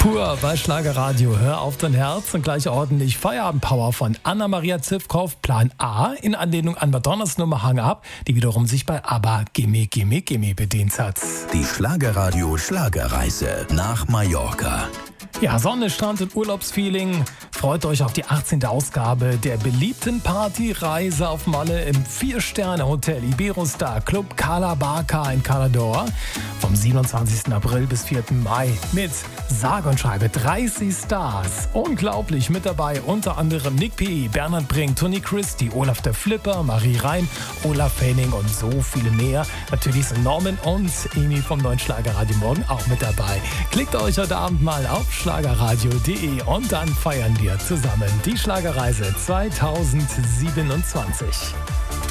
Pur bei Schlagerradio. Hör auf dein Herz und gleich ordentlich Feierabendpower von Anna-Maria Zivkow, Plan A, in Anlehnung an Madonnas Nummer Hang Up, die wiederum sich bei ABBA Gimme Gimme Gimme bedient hat. Die Schlagerradio Schlagerreise nach Mallorca. Ja, Sonne, Strand und Urlaubsfeeling. Freut euch auf die 18. Ausgabe der beliebten Partyreise auf Malle im 4-Sterne-Hotel Iberostar Club Cala Barca in Calador vom 27. April bis 4. Mai mit sage und schreibe 30 Stars. Unglaublich mit dabei, unter anderem Nick P., Bernhard Brink, Tony Christie, Olaf der Flipper, Marie Rein, Olaf Feining und so viele mehr. Natürlich sind Norman und Emi vom neuen Schlagerradio morgen auch mit dabei. Klickt euch heute Abend mal auf schlagerradio.de und dann feiern wir zusammen die Schlagerreise 2027.